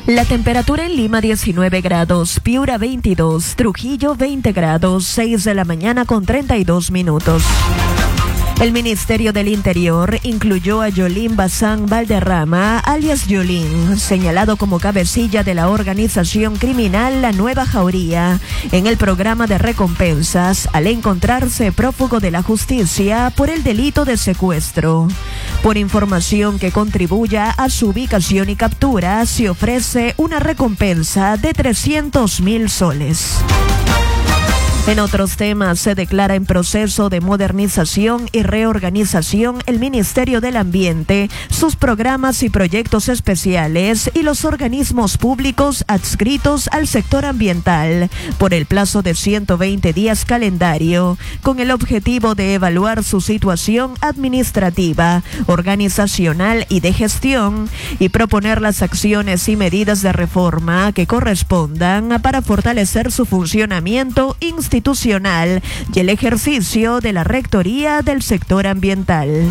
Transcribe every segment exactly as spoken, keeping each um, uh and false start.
La temperatura en Lima diecinueve grados, Piura veintidós, Trujillo veinte grados, seis de la mañana con treinta y dos minutos. El Ministerio del Interior incluyó a Yolín Bazán Valderrama, alias Yolín, señalado como cabecilla de la organización criminal La Nueva Jauría, en el programa de recompensas al encontrarse prófugo de la justicia por el delito de secuestro. Por información que contribuya a su ubicación y captura, se ofrece una recompensa de trescientos mil soles. En otros temas, se declara en proceso de modernización y reorganización el Ministerio del Ambiente, sus programas y proyectos especiales y los organismos públicos adscritos al sector ambiental por el plazo de ciento veinte días calendario, con el objetivo de evaluar su situación administrativa, organizacional y de gestión y proponer las acciones y medidas de reforma que correspondan para fortalecer su funcionamiento institucional institucional y el ejercicio de la rectoría del sector ambiental.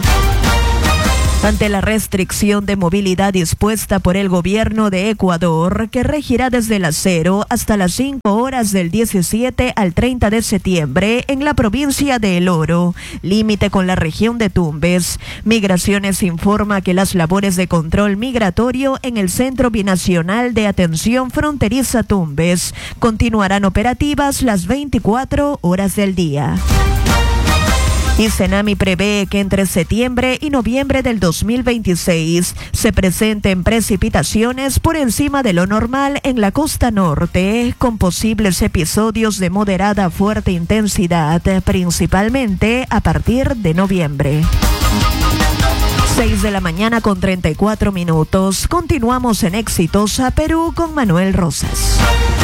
Ante la restricción de movilidad dispuesta por el gobierno de Ecuador, que regirá desde las cero hasta las cinco horas del diecisiete al treinta de septiembre en la provincia de El Oro, límite con la región de Tumbes, Migraciones informa que las labores de control migratorio en el Centro Binacional de Atención Fronteriza Tumbes continuarán operativas las veinticuatro horas del día. Y Senami prevé que entre septiembre y noviembre del dos mil veintiséis se presenten precipitaciones por encima de lo normal en la costa norte, con posibles episodios de moderada a fuerte intensidad, principalmente a partir de noviembre. seis de la mañana con treinta y cuatro minutos. Continuamos en Exitosa Perú con Manuel Rosas.